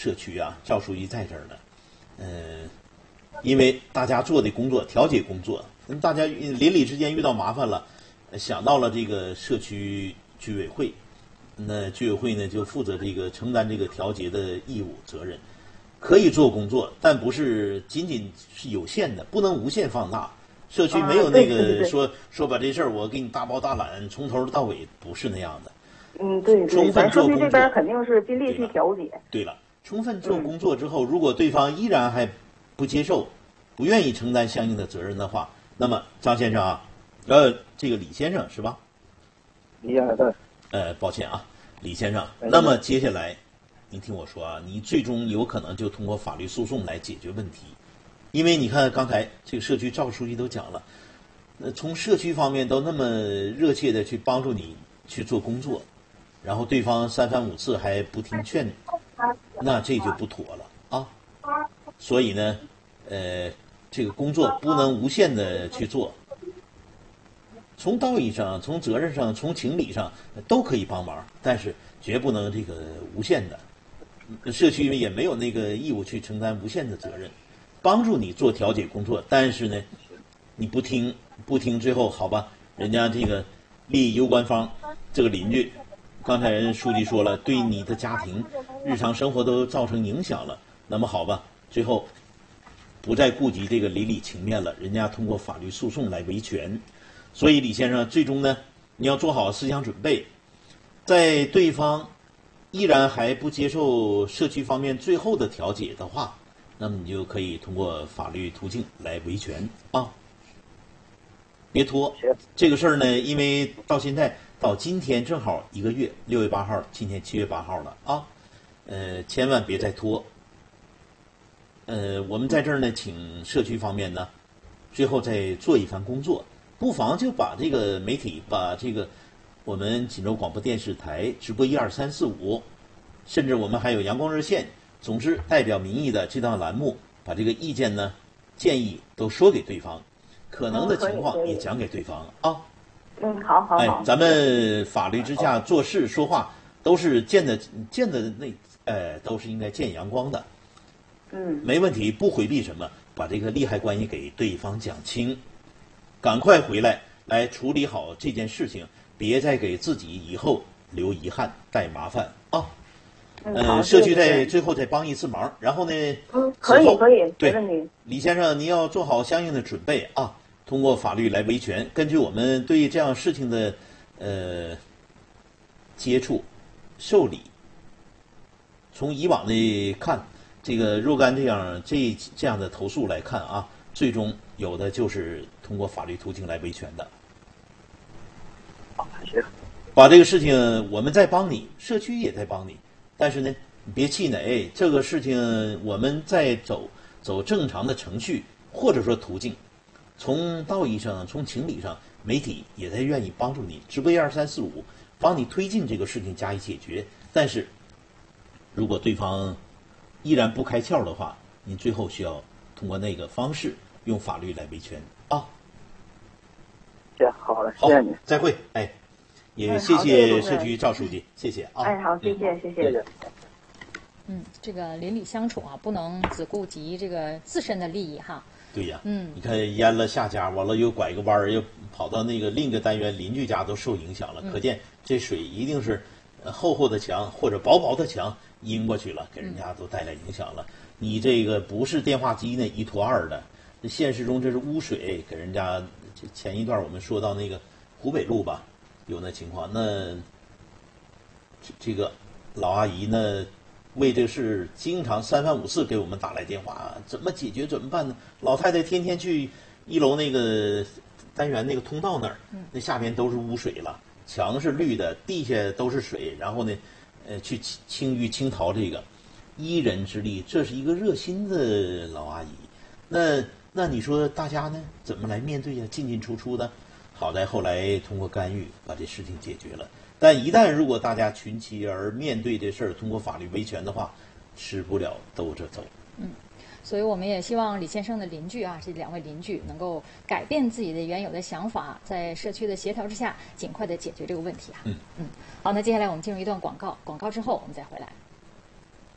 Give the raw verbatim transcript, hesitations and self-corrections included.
社区啊，赵书记在这儿呢，嗯、呃，因为大家做的工作调解工作，大家邻里之间遇到麻烦了，想到了这个社区居委会，那居委会呢就负责这个承担这个调解的义务责任，可以做工作，但不是仅仅是有限的，不能无限放大。社区没有那个说、啊、说把这事儿我给你大包大揽，从头到尾，不是那样的。 嗯，对对，咱社区这边肯定是尽力去调解。 对了，充分做工作之后，嗯、如果对方依然还不接受，不愿意承担相应的责任的话，那么张先生啊，呃，这个李先生是吧？ 李先生，对。 呃，抱歉啊，李先生。那么接下来，您听我说啊，你最终有可能就通过法律诉讼来解决问题，因为你看刚才这个社区赵书记都讲了，呃，从社区方面都那么热切的去帮助你去做工作。然后对方三番五次还不听劝，那这就不妥了啊！所以呢，呃，这个工作不能无限的去做，从道义上、从责任上、从情理上都可以帮忙，但是绝不能这个无限的。社区也没有那个义务去承担无限的责任，帮助你做调解工作，但是呢，你不听不听，最后好吧，人家这个利益攸关方这个邻居。刚才人书记说了，对你的家庭、日常生活都造成影响了。那么好吧，最后不再顾及这个邻里情面了，人家通过法律诉讼来维权。所以李先生，最终呢，你要做好思想准备，在对方依然还不接受社区方面最后的调解的话，那么你就可以通过法律途径来维权啊，别拖这个事儿呢，因为到现在。到今天正好一个月，六月八号，今天七月八号了啊，呃，千万别再拖。呃，我们在这儿呢，请社区方面呢，最后再做一番工作，不妨就把这个媒体，把这个我们锦州广播电视台直播一二三四五，甚至我们还有阳光热线，总之代表民意的这档栏目，把这个意见呢、建议都说给对方，可能的情况也讲给对方啊。 嗯，好好好。 哎，咱们法律之下做事说话都是见的见的那，呃，都是应该见阳光的。 嗯， 没问题，不回避什么，把这个利害关系给对方讲清，赶快回来来处理好这件事情，别再给自己以后留遗憾、带麻烦啊。 嗯， 呃，社区再最后再帮一次忙，然后呢， 嗯，可以可以， 对， 没问题。 李先生，您要做好相应的准备啊。通过法律来维权，根据我们对这样事情的呃接触受理，从以往的看，这个若干这样这这样的投诉来看啊，最终有的就是通过法律途径来维权的。 好，行。 把这个事情我们在帮你，社区也在帮你，但是呢，你别气馁，这个事情我们在走走正常的程序或者说途径。从道义上，从情理上，媒体也在愿意帮助你，直播一二三四五，帮你推进这个事情加以解决。但是，如果对方依然不开窍的话，您最后需要通过那个方式用法律来维权啊。 行，好的，谢谢你， 再会。哎，也谢谢社区赵书记，谢谢啊。 哎，好，谢谢，谢谢。 嗯，这个邻里相处啊，不能只顾及这个自身的利益哈。 对呀， 嗯， 你看淹了下家，完了又拐个弯儿，又跑到那个另一个单元，邻居家都受影响了。 嗯、 可见这水一定是厚厚的墙或者薄薄的墙阴过去了，给人家都带来影响了。嗯、你这个不是电话机呢一拖二的，现实中这是污水，给人家。前一段我们说到那个湖北路吧，有那情况，那这个老阿姨呢？为这个事经常三番五次给我们打来电话，怎么解决怎么办呢？老太太天天去一楼那个单元那个通道那儿，那下边都是污水了，墙是绿的，地下都是水，然后呢，呃，去清淤清淘这个，一人之力，这是一个热心的老阿姨。那那你说大家呢怎么来面对呀？进进出出的，好在后来通过干预把这事情解决了。但一旦如果大家群起而面对这事儿，通过法律维权的话，吃不了兜着走。 嗯，所以我们也希望李先生的邻居啊，这两位邻居能够改变自己的原有的想法，在社区的协调之下，尽快的解决这个问题啊。 嗯嗯，好，那接下来我们进入一段广告，广告之后我们再回来。